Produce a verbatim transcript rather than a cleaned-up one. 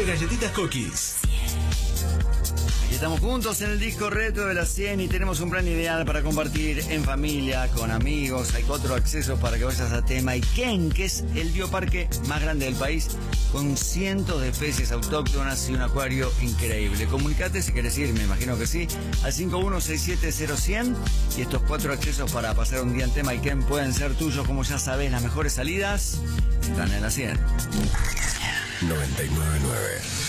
de galletitas Cookies. Aquí estamos juntos en el disco retro de las cien y tenemos un plan ideal para compartir en familia, con amigos. Hay cuatro accesos para que vayas a Temayquén, que es el bioparque más grande del país, con cientos de especies autóctonas y un acuario increíble. Comunicate si querés ir, me imagino que sí, al cinco uno seis siete cero cien, y estos cuatro accesos para pasar un día en Temayquén pueden ser tuyos. Como ya sabés, las mejores salidas están en la cien. noventa y nueve punto nueve